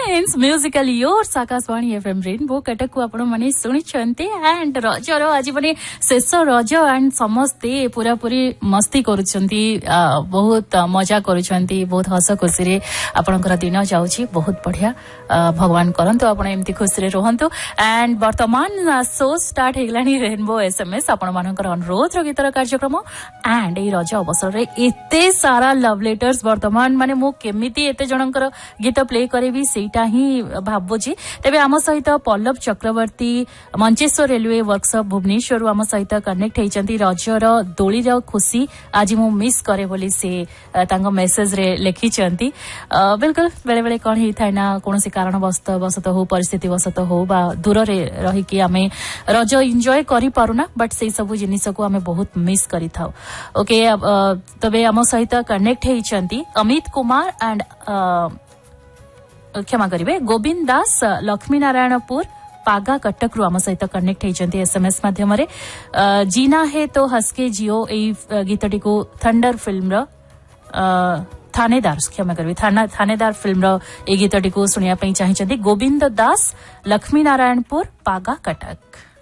Friends musical yours Akashvani FM rainbow Cuttack को आपण माने सुनिछन्ते एंड रजर आज माने शेष रज एंड समस्ते पूरा पूरी मस्ती करूछन्ती बहुत मजा करूछन्ती बहुत हस खुशी रे आपनकर दिन जाउची बहुत बढ़िया भगवान करंतु आपण एम्ति खुशी रे रहंतु एंड वर्तमान शो स्टार्ट हेगलानी रेनबो एसएमएस आपण मानकर अनुरोध रो गीतर कार्यक्रम एंड ए रज अवसर रे एते सारा लव लेटर्स वर्तमान माने मो केमिति एते जनकर गीत प्ले करेबी सेटा ही भाबुची तेबे आम सहित पल्लव चक्रवर्ती मंचेश्वर रेलवे वर्कशॉप भुवनेश्वर आम सहित कनेक्ट होइचंती रजर दोलीर खुशी आज मु मिस करे बोली से तांको मेसेज रे लिखिचंती बिल्कुल बेले बेले कोन ही थाय ना कोनोसी कारण वसत हो परिस्थिति वसत हो बा दूर रे रही कि आमे रज एन्जॉय करि पारुना बट से सब जिनिस को आमे बहुत मिस करि थाउ ओके तबे आम सहित कनेक्ट होइचंती अमित कुमार एंड क्षमा करिवे गोविंद दास लक्ष्मी नारायणपुर पागा कटक रु आम सहित कनेक्ट होइचंती एसएमएस माध्यम रे जीना है तो हसके जियो ए गीतटी को थंडर फिल्म रो थानेदार क्षमा करिवे थानेदार फिल्म रो ए गीतटी को सुनिया पई चाहिचंती गोविंद दास लक्ष्मी नारायणपुर पागा कटक।